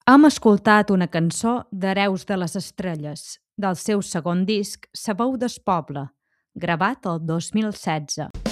Hem escoltat una cançó d'Hereus de les Estrelles, del seu segon disc Sa veu del poble, gravat el 2016.